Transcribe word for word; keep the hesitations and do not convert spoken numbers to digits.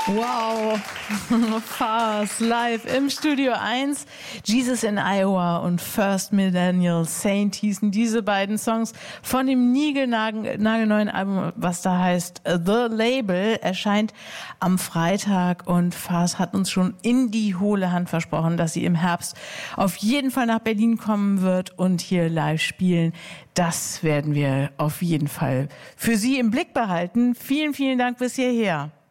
Wow, Fars live im Studio eins. Jesus in Iowa und First Millennial Saint hießen diese beiden Songs von dem niegelnagelneuen Album, was da heißt The Label, erscheint am Freitag und Fars hat uns schon in die hohle Hand versprochen, dass sie im Herbst auf jeden Fall nach Berlin kommen wird und hier live spielen. Das werden wir auf jeden Fall für Sie im Blick behalten. Vielen, vielen Dank bis hierher.